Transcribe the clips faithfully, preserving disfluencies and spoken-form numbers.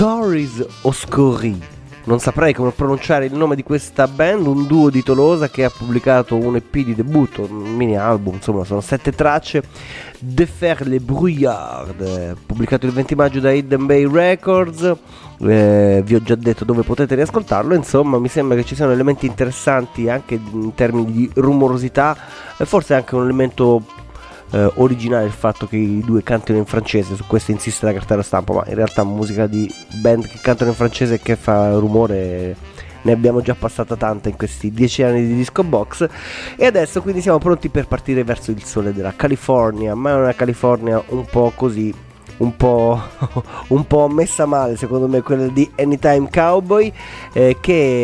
Coris Oscuri. Non saprei come pronunciare il nome di questa band, un duo di Tolosa che ha pubblicato un E P di debutto, un mini album, insomma sono sette tracce. De Faire les Brouillards, pubblicato il venti maggio da Hidden Bay Records. Eh, vi ho già detto dove potete riascoltarlo, insomma mi sembra che ci siano elementi interessanti anche in termini di rumorosità, e forse anche un elemento eh, originale il fatto che i due cantino in francese. Su questo insiste la cartella stampa, ma in realtà musica di band che cantano in francese e che fa rumore ne abbiamo già passata tanta in questi dieci anni di Disco Box. E adesso quindi siamo pronti per partire verso il sole della California, ma è una California un po' così, un po', un po' messa male secondo me, quella di Anytime Cowboy, eh,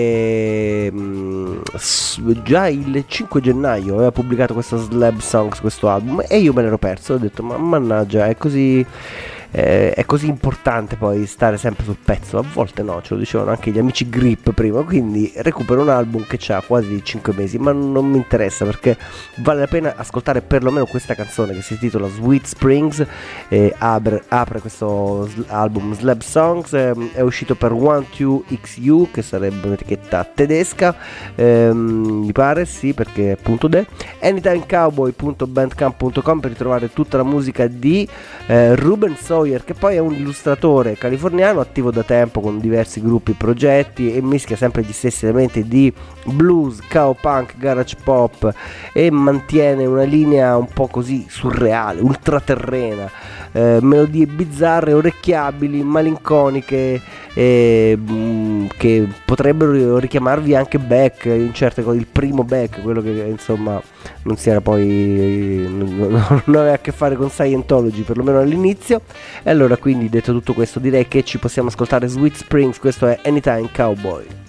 che mh, già il cinque gennaio aveva pubblicato questo Slab Songs, questo album, e io me l'ero perso. Ho detto ma mannaggia, è così eh, è così importante poi stare sempre sul pezzo. A volte no, ce lo dicevano anche gli amici Grip prima. Quindi recupero un album che ha quasi cinque mesi, ma non mi interessa, perché vale la pena ascoltare perlomeno questa canzone che si intitola Sweet Springs. eh, apre, apre questo sl- album Slab Songs, ehm, è uscito per One two X U, che sarebbe un'etichetta tedesca, ehm, mi pare, sì, perché appunto de anytime cowboy punto bandcamp punto com per ritrovare tutta la musica di eh, Ruben Sawyer, che poi è un illustratore californiano attivo da tempo con diversi gruppi e progetti, e mischia sempre gli stessi elementi di blues, cowpunk, garage pop, e mantiene una linea un po' così surreale, ultraterrena, eh, melodie bizzarre, orecchiabili, malinconiche, eh, mh, che potrebbero richiamarvi anche Beck in certe cose, il primo Beck, quello che insomma non si era poi non, non aveva a che fare con Scientology, perlomeno all'inizio. E allora, quindi, detto tutto questo, direi che ci possiamo ascoltare Sweet Springs. Questo è Anytime Cowboy.